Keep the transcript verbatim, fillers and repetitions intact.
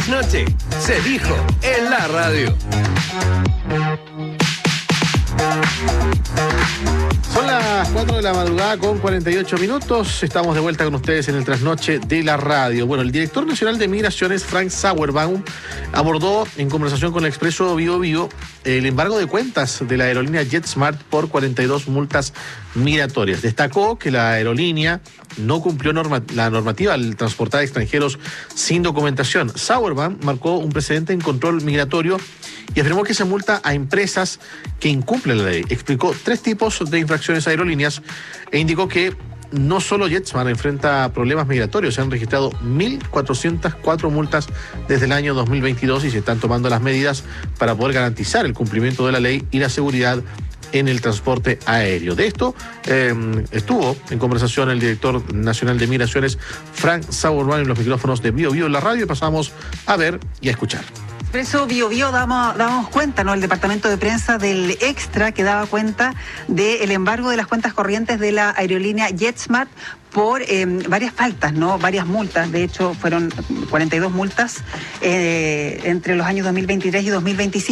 trasnoche se dijo en la radio. Son las cuatro de la madrugada con cuarenta y ocho minutos. Estamos de vuelta con ustedes en el trasnoche de la radio. Bueno, el director nacional de Migraciones, Frank Sauerbaum, abordó en conversación con el Expreso Bio Bio el embargo de cuentas de la aerolínea JetSmart por cuarenta y dos multas migratorias. Destacó que la aerolínea no cumplió norma, la normativa al transportar extranjeros sin documentación. Sauerbaum marcó un precedente en control migratorio y afirmó que se multa a empresas que incumplen la ley. Explicó tres tipos de infracciones a aerolíneas e indicó que no solo JetSmart enfrenta problemas migratorios, se han registrado mil cuatrocientas cuatro multas desde el año dos mil veintidós y se están tomando las medidas para poder garantizar el cumplimiento de la ley y la seguridad en el transporte aéreo. De esto eh, estuvo en conversación el director nacional de Migraciones, Frank Sauerbaum, en los micrófonos de Bio Bio en la radio. Pasamos a ver y a escuchar. Expreso Bio Bio damos, damos cuenta, ¿no? El departamento de prensa del Extra que daba cuenta del embargo de las cuentas corrientes de la aerolínea JetSmart por eh, varias faltas, ¿no? Varias multas. De hecho, fueron cuarenta y dos multas eh, entre los años dos mil veintitrés y dos mil veinticinco.